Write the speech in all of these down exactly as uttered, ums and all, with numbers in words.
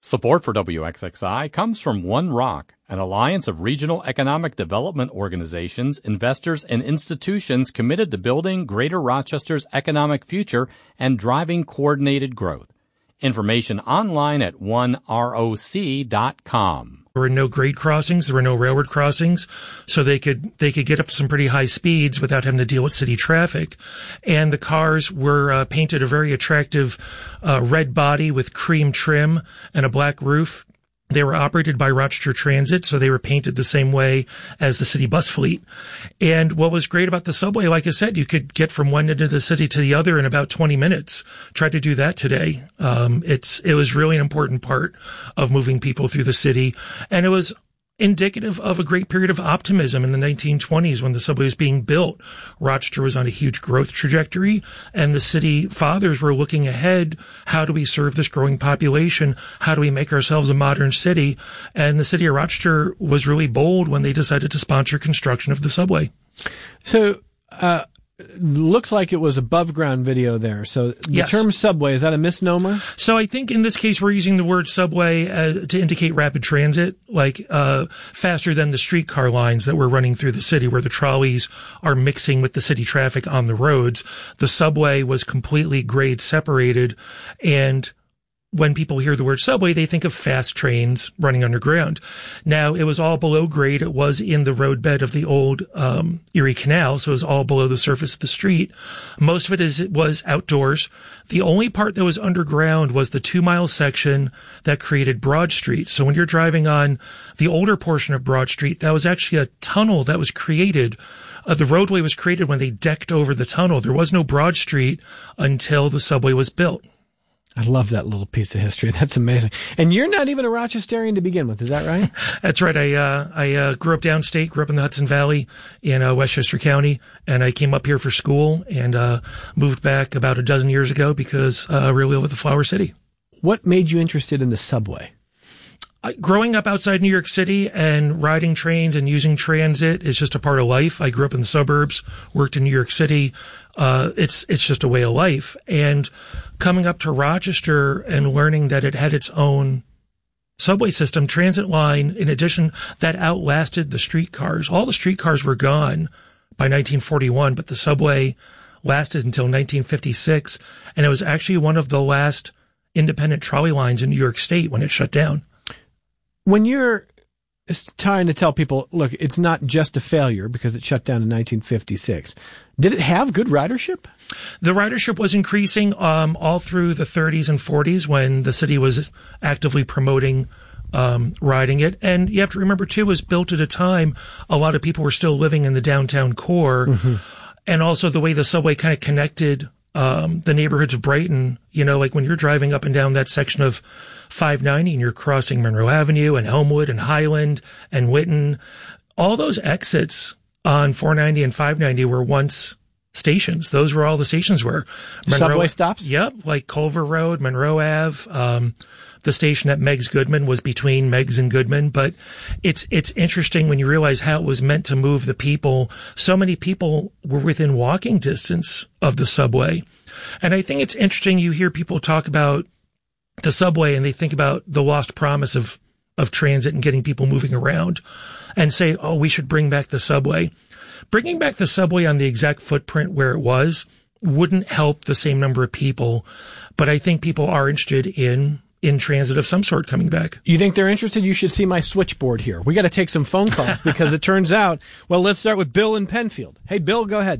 Support for W X X I comes from One Rock, an alliance of regional economic development organizations, investors, and institutions committed to building Greater Rochester's economic future and driving coordinated growth. Information online at one roc dot com. There were no grade crossings. There were no railroad crossings. So they could, they could get up to some pretty high speeds without having to deal with city traffic. And the cars were uh, painted a very attractive uh, red body with cream trim and a black roof. They were operated by Rochester Transit, so they were painted the same way as the city bus fleet. And what was great about the subway, like I said, you could get from one end of the city to the other in about twenty minutes. Try to do that today. Um, it's, it was really an important part of moving people through the city. And it was indicative of a great period of optimism in the nineteen twenties when the subway was being built. Rochester was on a huge growth trajectory, and the city fathers were looking ahead. How do we serve this growing population? How do we make ourselves a modern city? And the city of Rochester was really bold when they decided to sponsor construction of the subway. So, uh, looks like it was above ground video there. So the yes. term subway, is that a misnomer? So I think in this case we're using the word subway as, to indicate rapid transit, like uh faster than the streetcar lines that were running through the city where the trolleys are mixing with the city traffic on the roads. The subway was completely grade separated, and when people hear the word subway, they think of fast trains running underground. Now, it was all below grade. It was in the roadbed of the old um, Erie Canal, so it was all below the surface of the street. Most of it is it was outdoors. The only part that was underground was the two-mile section that created Broad Street. So when you're driving on the older portion of Broad Street, that was actually a tunnel that was created. Uh, the roadway was created when they decked over the tunnel. There was no Broad Street until the subway was built. I love that little piece of history. That's amazing. And you're not even a Rochesterian to begin with, is that right? That's right. I uh, I uh, grew up downstate, grew up in the Hudson Valley in uh, Westchester County, and I came up here for school and uh, moved back about a dozen years ago because uh, I really live at the Flower City. What made you interested in the subway? I, growing up outside New York City and riding trains and using transit is just a part of life. I grew up in the suburbs, worked in New York City. Uh, it's, it's just a way of life. And coming up to Rochester and learning that it had its own subway system, transit line, in addition, that outlasted the streetcars. All the streetcars were gone by nineteen forty-one, but the subway lasted until nineteen fifty-six. And it was actually one of the last independent trolley lines in New York State when it shut down. When you're trying to tell people, look, it's not just a failure because it shut down in nineteen fifty-six, did it have good ridership? The ridership was increasing um, all through the thirties and forties when the city was actively promoting um, riding it. And you have to remember, too, it was built at a time a lot of people were still living in the downtown core. Mm-hmm. And also the way the subway kind of connected um, the neighborhoods of Brighton, you know, like when you're driving up and down that section of five ninety and you're crossing Monroe Avenue and Elmwood and Highland and Whitten, all those exits on four ninety and five ninety were once stations. Those were all the stations were. Monroe, subway stops? Yep, like Culver Road, Monroe Ave. Um, the station at Meigs Goodman was between Meigs and Goodman. But it's it's interesting when you realize how it was meant to move the people. So many people were within walking distance of the subway. And I think it's interesting you hear people talk about the subway and they think about the lost promise of, of transit and getting people moving around and say, oh, we should bring back the subway. Bringing back the subway on the exact footprint where it was wouldn't help the same number of people, but I think people are interested in in transit of some sort coming back. You think they're interested? You should see my switchboard here. We got to take some phone calls because it turns out, well, let's start with Bill in Penfield. Hey, Bill, go ahead.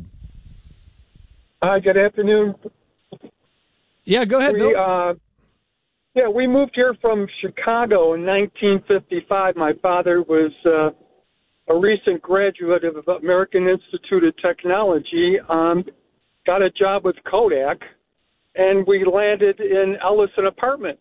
Hi, good afternoon. Yeah, go ahead, we, Bill. Uh, yeah, we moved here from Chicago in nineteen fifty-five. My father was uh, a recent graduate of American Institute of Technology, um, got a job with Kodak, and we landed in Ellison Apartments.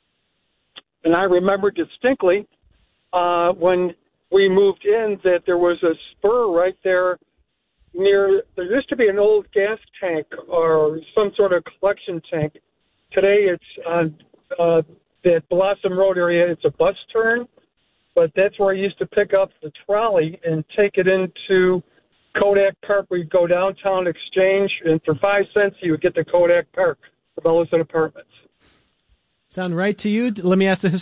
And I remember distinctly uh, when we moved in that there was a spur right there near, there used to be an old gas tank or some sort of collection tank. Today it's on uh, that Blossom Road area, it's a bus turn. But that's where I used to pick up the trolley and take it into Kodak Park. We'd go downtown Exchange, and for five cents, you would get to Kodak Park from Ellison Apartments. Sound right to you? Let me ask the